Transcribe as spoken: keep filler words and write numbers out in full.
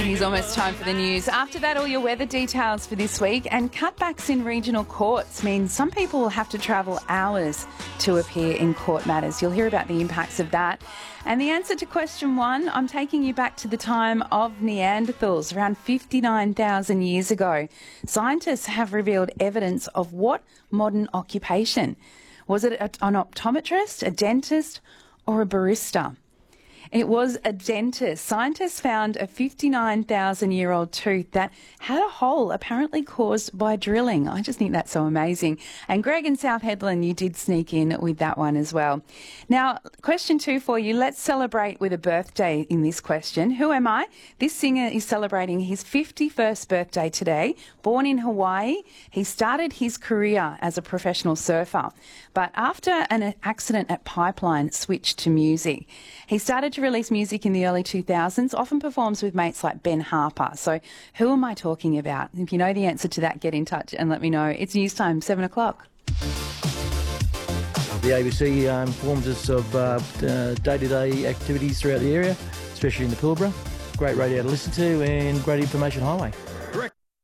It is almost time for the news. After that, all your weather details for this week, and cutbacks in regional courts mean some people will have to travel hours to appear in court matters. You'll hear about the impacts of that. And the answer to question one, I'm taking you back to the time of Neanderthals, around fifty-nine thousand years ago. Scientists have revealed evidence of what modern occupation? Was it an optometrist, a dentist, or a barista? It was a dentist. Scientists found a fifty-nine thousand year old tooth that had a hole apparently caused by drilling. I just think that's so amazing. And Greg in South Hedland, you did sneak in with that one as well. Now, question two for you. Let's celebrate with a birthday in this question. Who am I? This singer is celebrating his fifty-first birthday today. Born in Hawaii, he started his career as a professional surfer, but after an accident at Pipeline, switched to music. He started to release music in the early two thousands, often performs with mates like Ben Harper. So who am I talking about? If you know the answer to that, get in touch and let me know. It's news time, seven o'clock. The A B C uh, informs us of uh, uh, day-to-day activities throughout the area, especially in the Pilbara. Great radio to listen to and great information highway.